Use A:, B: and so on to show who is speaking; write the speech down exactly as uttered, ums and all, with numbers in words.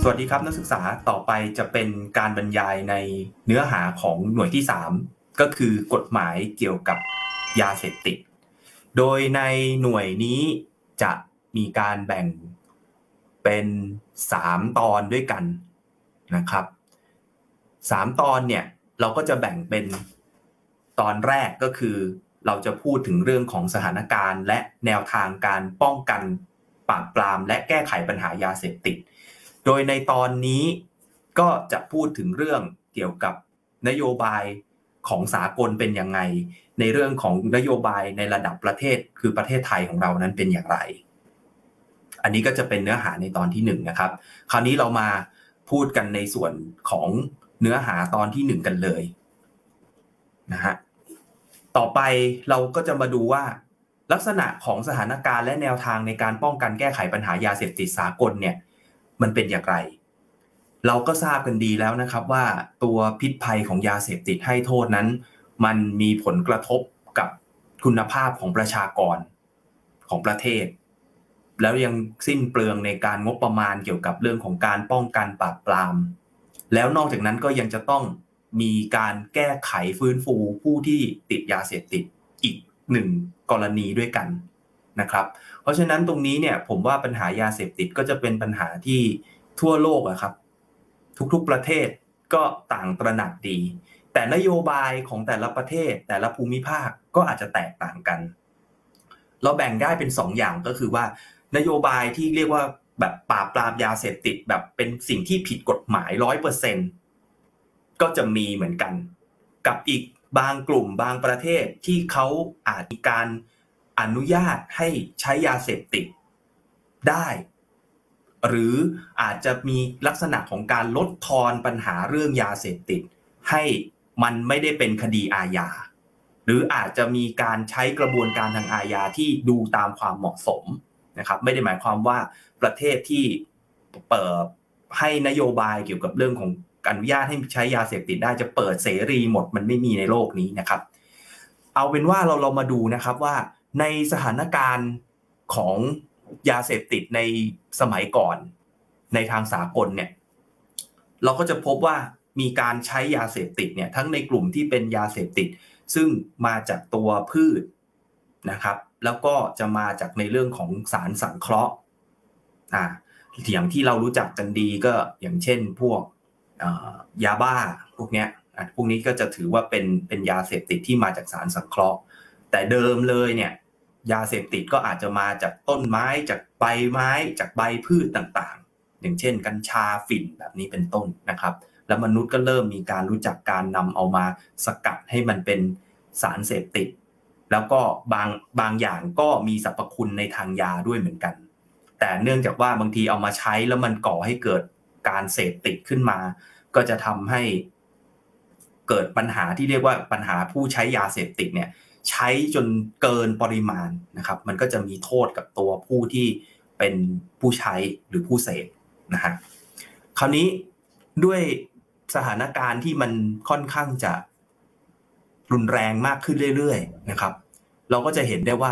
A: สวัสดีครับนักศึกษาต่อไปจะเป็นการบรรยายในเนื้อหาของหน่วยที่สามก็คือกฎหมายเกี่ยวกับยาเสพติดโดยในหน่วยนี้จะมีการแบ่งเป็นสามตอนด้วยกันนะครับสามตอนเนี่ยเราก็จะแบ่งเป็นตอนแรกก็คือเราจะพูดถึงเรื่องของสถานการณ์และแนวทางการป้องกันปราบปรามและแก้ไขปัญหายาเสพติดโดยในตอนนี้ก็จะพูดถึงเรื่องเกี่ยวกับนโยบายของสากลเป็นยังไงในเรื่องของนโยบายในระดับประเทศคือประเทศไทยของเรานั้นเป็นอย่างไรอันนี้ก็จะเป็นเนื้อหาในตอนที่หนึ่งนะครับคราวนี้เรามาพูดกันในส่วนของเนื้อหาตอนที่หนึ่งกันเลยนะฮะต่อไปเราก็จะมาดูว่าลักษณะของสถานการณ์และแนวทางในการป้องกันแก้ไขปัญหายาเสพติดสากลเนี่ยมันเป็นอย่างไรเราก็ทราบกันดีแล้วนะครับว่าตัวพิษภัยของยาเสพติดให้โทษนั้นมันมีผลกระทบกับคุณภาพของประชากรของประเทศแล้วยังสิ้นเปลืองในการงบประมาณเกี่ยวกับเรื่องของการป้องกันปราบปรามแล้วนอกจากนั้นก็ยังจะต้องมีการแก้ไขฟื้นฟูผู้ที่ติดยาเสพติดอีกหนึ่งกรณีด้วยกันนะครับเพราะฉะนั้นตรงนี้เนี่ยผมว่าปัญหายาเสพติดก็จะเป็นปัญหาที่ทั่วโลกอะครับทุกๆประเทศก็ต่างตระหนักดีแต่นโยบายของแต่ละประเทศแต่ละภูมิภาคก็อาจจะแตกต่างกันเราแบ่งได้เป็นสองอย่างก็คือว่านโยบายที่เรียกว่าแบบปราบปรามยาเสพติดแบบเป็นสิ่งที่ผิดกฎหมาย ร้อยเปอร์เซ็นต์ ก็จะมีเหมือนกันกับอีกบางกลุ่มบางประเทศที่เขาอาจมีการอนุญาตให้ใช้ยาเสพติดได้หรืออาจจะมีลักษณะของการลดทอนปัญหาเรื่องยาเสพติดให้มันไม่ได้เป็นคดีอาญาหรืออาจจะมีการใช้กระบวนการทางอาญาที่ดูตามความเหมาะสมนะครับไม่ได้หมายความว่าประเทศที่เปิดให้นโยบายเกี่ยวกับเรื่องของอนุญาตให้ใช้ยาเสพติดได้จะเปิดเสรีหมดมันไม่มีในโลกนี้นะครับเอาเป็นว่าเราเรามาดูนะครับว่าในสถานการณ์ของยาเสพติดในสมัยก่อนในทางสากลเนี่ยเราก็จะพบว่ามีการใช้ยาเสพติดเนี่ยทั้งในกลุ่มที่เป็นยาเสพติดซึ่งมาจากตัวพืชนะครับแล้วก็จะมาจากในเรื่องของสารสังเคราะห์อ่าอย่างที่เรารู้จักกันดีก็อย่างเช่นพวกยาบ้าพวกเนี้ยพวกนี้ก็จะถือว่าเป็นเป็นยาเสพติดที่มาจากสารสังเคราะห์แต่เดิมเลยเนี่ยยาเสพติดก็อาจจะมาจากต้นไม้จากใบไม้จากใบพืชต่างๆอย่างเช่นกัญชาฝิ่นแบบนี้เป็นต้นนะครับแล้วมนุษย์ก็เริ่มมีการรู้จักการนำเอามาสกัดให้มันเป็นสารเสพติดแล้วก็บางบางอย่างก็มีสรรพคุณในทางยาด้วยเหมือนกันแต่เนื่องจากว่าบางทีเอามาใช้แล้วมันก่อให้เกิดการเสพติดขึ้นมาก็จะทำให้เกิดปัญหาที่เรียกว่าปัญหาผู้ใช้ยาเสพติดเนี่ยใช้จนเกินปริมาณนะครับมันก็จะมีโทษกับตัวผู้ที่เป็นผู้ใช้หรือผู้เสพนะฮะคราวนี้ด้วยสถานการณ์ที่มันค่อนข้างจะรุนแรงมากขึ้นเรื่อยๆนะครับเราก็จะเห็นได้ว่า